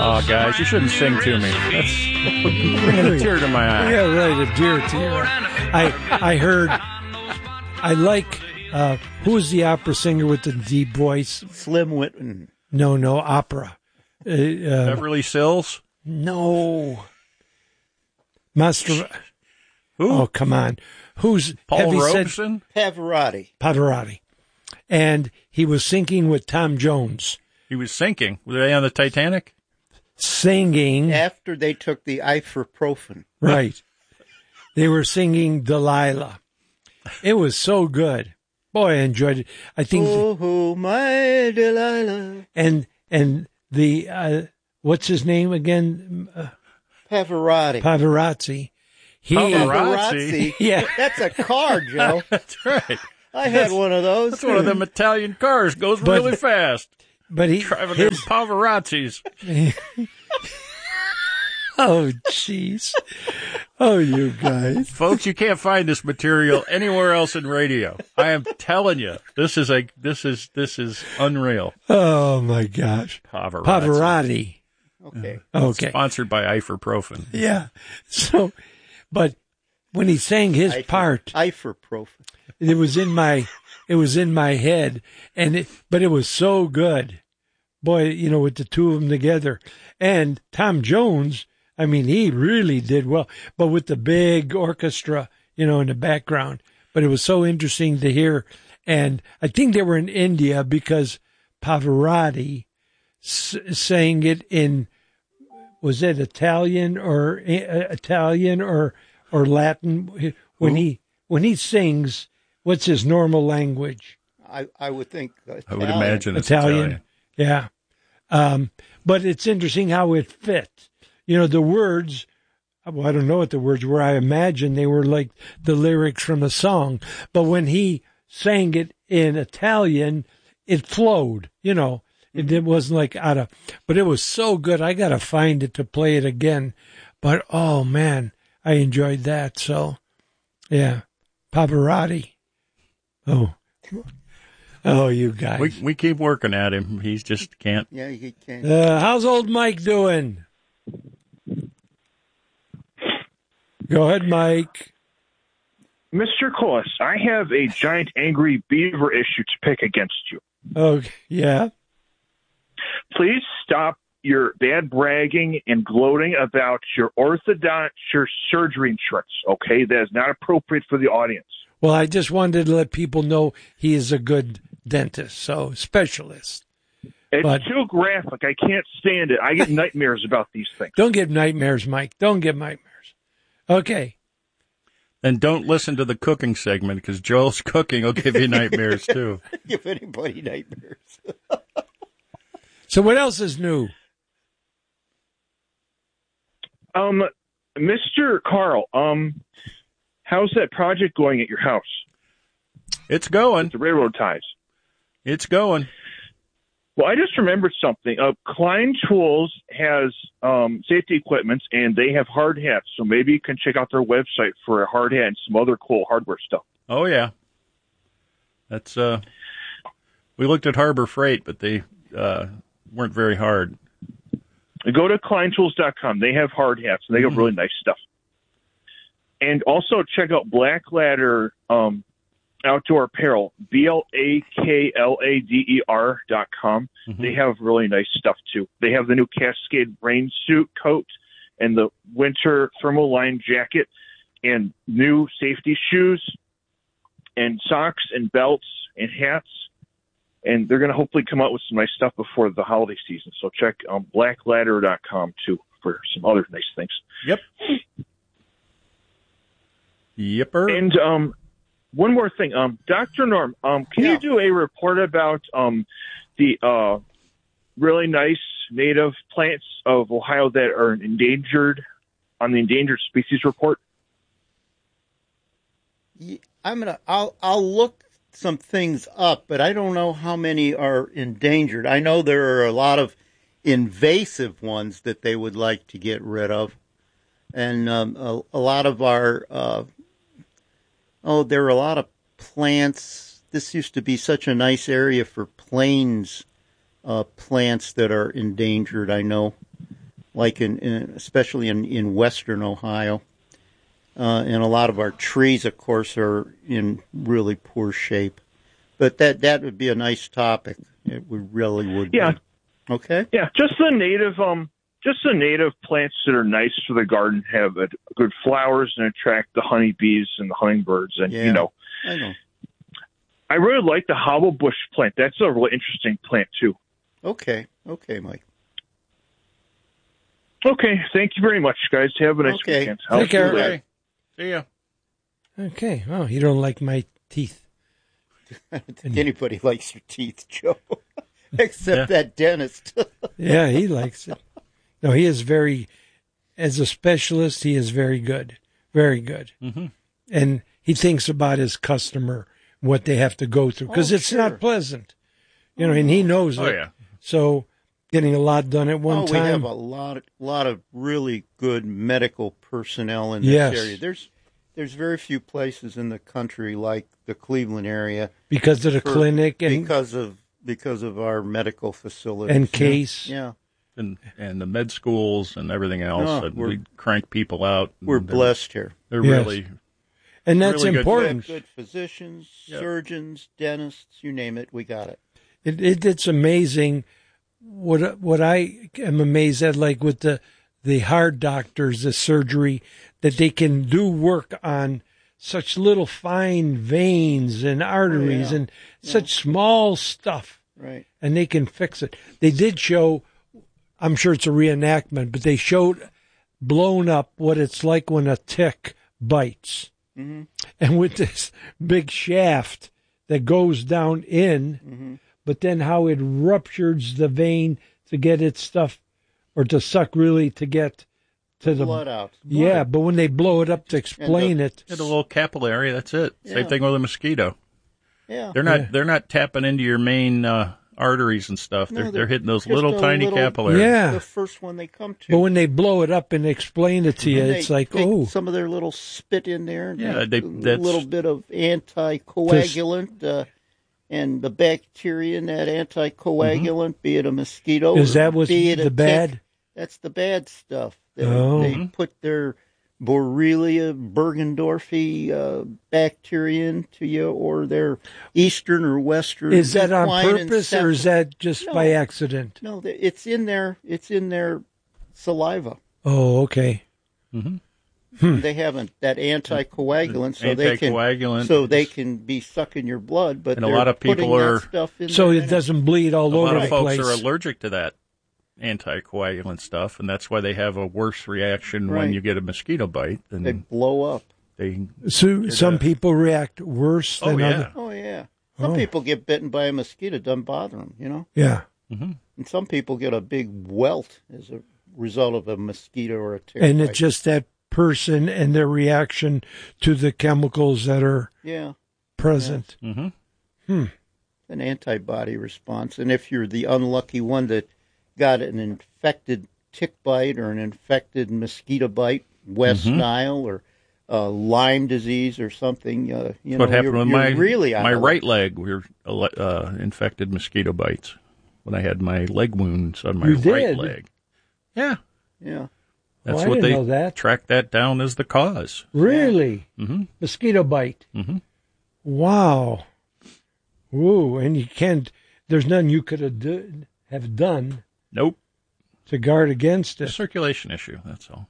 Oh, guys, you shouldn't sing to me. That's bringing a tear to my eye. Yeah, right, a tear to your eye. I heard, I like, who's the opera singer with the deep voice? Slim Whitman. No, opera. Beverly Sills? No. Master. Who? Oh, come on. Who's Paul heavy Robeson? Pavarotti. And he was singing with Tom Jones. He was sinking. Were they on the Titanic? Singing. After they took the ibuprofen. Right. They were singing Delilah. It was so good. Boy, I enjoyed it. I think. Oh, my Delilah. And the, what's his name again? Pavarotti. Pavarotti. Pavarotti? Yeah. That's a car, Joe. That's right. I had one of those. That's one of them Italian cars. Goes really fast. But Driving them Pavarottis. Oh, jeez. Oh, you guys. Folks, you can't find this material anywhere else in radio. I am telling you, this is unreal. Oh, my gosh. Pavarotti. Okay. Sponsored by ibuprofen. Yeah. So, but when he sang his part, ibuprofen. it was in my head, but it was so good. Boy, with the two of them together. And Tom Jones, I mean, he really did well, but with the big orchestra, in the background. But it was so interesting to hear. And I think they were in India because Pavarotti sang it in, was it Italian or Latin? When he sings, what's his normal language? I would think Italian. I would imagine it's Italian. Yeah. But it's interesting how it fit. The words, well, I don't know what the words were. I imagine they were like the lyrics from a song. But when he sang it in Italian, it flowed, It wasn't like but it was so good. I got to find it to play it again. But, oh, man, I enjoyed that. So, yeah, Pavarotti. Oh, you guys. We keep working at him. He just can't. Yeah, he can't. How's old Mike doing? Go ahead, Mike. Mr. Collis, I have a giant angry beaver issue to pick against you. Oh, yeah? Please stop your bad bragging and gloating about your orthodonture surgery insurance, okay? That is not appropriate for the audience. Well, I just wanted to let people know he is a good dentist, so specialist. It's too graphic. I can't stand it. I get nightmares about these things. Don't get nightmares, Mike. Don't get nightmares. Okay. And don't listen to the cooking segment because Joel's cooking will give you nightmares, too. Give anybody nightmares. So what else is new? Mr. Carl, how's that project going at your house? It's going. The railroad ties. It's going. Well, I just remembered something. Klein Tools has safety equipment, and they have hard hats. So maybe you can check out their website for a hard hat and some other cool hardware stuff. Oh, yeah. That's we looked at Harbor Freight, but they weren't very hard. Go to KleinTools.com. They have hard hats, and they have really nice stuff. And also check out Black Ladder Outdoor Apparel, BLAKLADER.com. They have really nice stuff, too. They have the new Cascade rain suit coat and the winter thermal line jacket and new safety shoes and socks and belts and hats. And they're going to hopefully come out with some nice stuff before the holiday season. So check blackladder.com, too, for some other nice things. Yep. Yipper. And one more thing. Dr. Norm, can you do a report about the really nice native plants of Ohio that are endangered on the endangered species report? I'll look some things up, but I don't know how many are endangered. I know there are a lot of invasive ones that they would like to get rid of, and a lot of our there are a lot of plants. This used to be such a nice area for plains plants that are endangered, I know. like especially in western Ohio. And a lot of our trees, of course, are in really poor shape. But that would be a nice topic. It really would. Yeah. Be. Okay. Yeah, just the native plants that are nice for the garden, have good flowers and attract the honeybees and the hummingbirds. And I know. I really like the hobble bush plant. That's a really interesting plant too. Okay, Mike. Okay, thank you very much, guys. Have a nice weekend. Take care. Okay. See ya. Okay. Oh, you don't like my teeth. I don't think anybody likes your teeth, Joe, except that dentist. Yeah, he likes it. No, he is as a specialist, he is very good. Very good. Mm-hmm. And he thinks about his customer, what they have to go through, because it's not pleasant. And he knows it. Oh, yeah. So getting a lot done at one time. We have a lot of really good medical personnel in this area. There's very few places in the country like the Cleveland area because of the clinic and because of our medical facilities and case. Yeah. And the med schools and everything else. And we crank people out. We're blessed here. They're really, and that's really important. Good physicians, surgeons, dentists, you name it, we got it. It's amazing what I am amazed at, like with the heart doctors, the surgery, that they can do work on such little fine veins and arteries and such small stuff. Right. And they can fix it. They did show, I'm sure it's a reenactment, but they showed blown up what it's like when a tick bites. Mm-hmm. And with this big shaft that goes down in, but then how it ruptures the vein to get its stuff, or to suck really to get to the blood out. Yeah, but when they blow it up to explain it, a little capillary. That's it. Yeah. Same thing with a mosquito. Yeah, they're not tapping into your main arteries and stuff. No, they're hitting those little tiny capillaries. Yeah, the first one they come to. But when they blow it up and explain it to you, it's like some of their little spit in there. Yeah, that's a little bit of anticoagulant. And the bacteria in that anticoagulant, be it a mosquito, is that what's the bad? Tick, that's the bad stuff. They put their Borrelia burgdorferi bacteria into you, or their eastern or western. Is that on purpose, or is that just by accident? No, it's in their saliva. Oh, okay. Mm-hmm. They haven't that anticoagulant, so they can be sucking your blood. But and a lot of people are stuff in so it doesn't bleed all over the place. A lot of folks are allergic to that anticoagulant stuff, and that's why they have a worse reaction when you get a mosquito bite. And they blow up. Some people react worse than others. Oh yeah. Some people get bitten by a mosquito, doesn't bother them. Yeah. Mm-hmm. And some people get a big welt as a result of a mosquito or a tick. And bite. it's just that person and their reaction to the chemicals that are present. Yes. Mm-hmm. An antibody response. And if you're the unlucky one that got an infected tick bite or an infected mosquito bite, West Nile or Lyme disease or something, what happened with my right leg? We were infected mosquito bites when I had my leg wounds on my right leg. Yeah. Yeah. That's what they tracked that down as the cause. Really? Yeah. Mm-hmm. Mosquito bite. Mm-hmm. Wow. Whoa. And you can't, there's nothing you could have done. Nope. To guard against it. A circulation issue, that's all.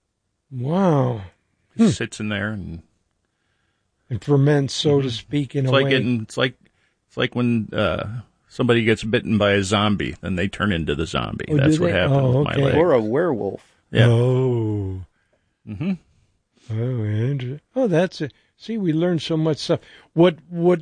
Wow. It sits in there and ferments, so to speak, in a way. It's like when somebody gets bitten by a zombie, then they turn into the zombie. That's what happened with my leg. Or a werewolf. Yeah. Oh. Mm-hmm. Oh, interesting. Oh, that's it. See, we learned so much stuff. What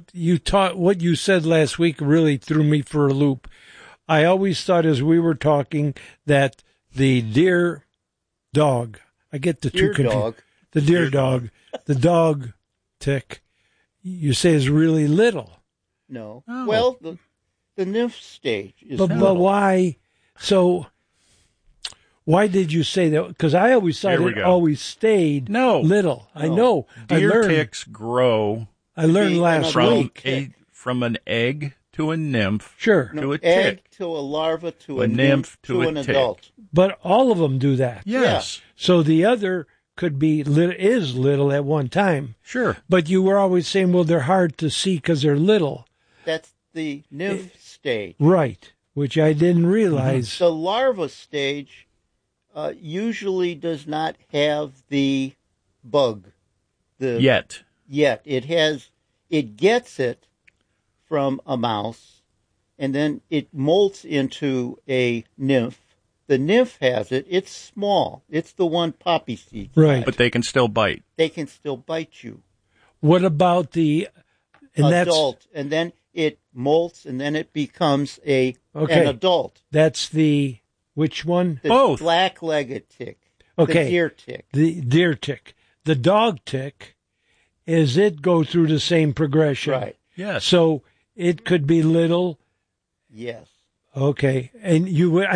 you said last week really threw me for a loop. I always thought as we were talking that the deer dog, I get the two confused. The deer dog, the dog tick, you say is really little. No. Oh. Well, the nymph stage is but why? So why did you say that? Because I always thought it always stayed little. I know. Deer ticks grow. I learned last week. From an egg to a nymph. Sure. To a egg tick. to a larva to a nymph to an adult. But all of them do that. Yes. So the other could be is little at one time. Sure. But you were always saying, well, they're hard to see because they're little. That's the nymph stage. Right, which I didn't realize. The larva stage usually does not have the bug. Yet. It gets it from a mouse, and then it molts into a nymph. The nymph has it. It's small. It's the one poppy seed. Right. But they can still bite. They can still bite you. What about the adult? And then it molts, and then it becomes an adult. That's the which one? The Both. Black-legged tick. Okay. The deer tick. The deer tick. The dog tick is it go through the same progression. Right. Yes. So it could be little. Yes. Okay. And